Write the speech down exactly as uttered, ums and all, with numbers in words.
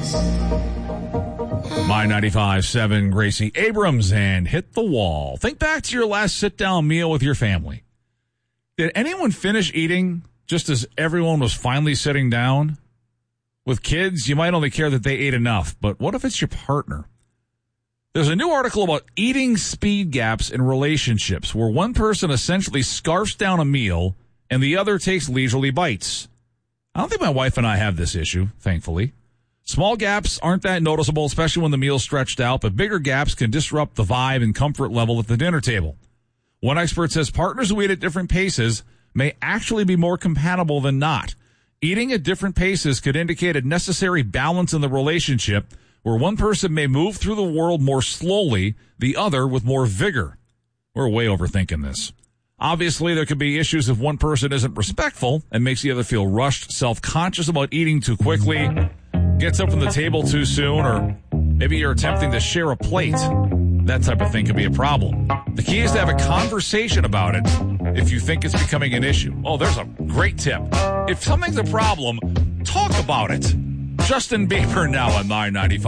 My ninety-five point seven, Gracie Abrams, and Hit the Wall. Think back to your last sit-down meal with your family. Did anyone finish eating just as everyone was finally sitting down? With kids, you might only care that they ate enough, but what if it's your partner? There's a new article about eating speed gaps in relationships, where one person essentially scarfs down a meal and the other takes leisurely bites. I don't think my wife and I have this issue, thankfully. Small gaps aren't that noticeable, especially when the meal's stretched out, but bigger gaps can disrupt the vibe and comfort level at the dinner table. One expert says partners who eat at different paces may actually be more compatible than not. Eating at different paces could indicate a necessary balance in the relationship, where one person may move through the world more slowly, the other with more vigor. We're way overthinking this. Obviously, there could be issues if one person isn't respectful and makes the other feel rushed, self-conscious about eating too quickly, gets up from the table too soon, or maybe you're attempting to share a plate. That type of thing could be a problem. The key is to have a conversation about it if you think it's becoming an issue. Oh, there's a great tip. If something's a problem, talk about it. Justin Bieber now on nine ninety-five.